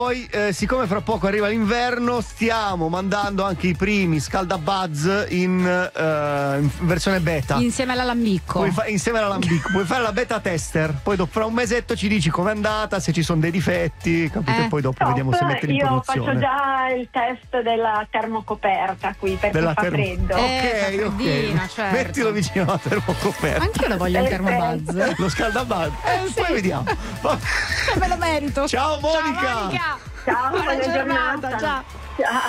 Poi, siccome fra poco arriva l'inverno, stiamo mandando anche i primi scaldabuzz in versione beta. Insieme all'alambicco. Insieme all'alambicco. Puoi fare la beta tester, poi fra un mesetto ci dici com'è andata, se ci sono dei difetti, capite? Poi dopo vediamo se mettere in produzione. Io faccio già il test della termocoperta qui perché fa freddo. Ok. Certo. Mettilo vicino alla termocoperta. Anche io lo voglio il termobuzz. Lo scaldabuzz. Sì. Poi vediamo. Me lo merito. Ciao Monica. Ciao, buona giornata. Ciao. Ciao.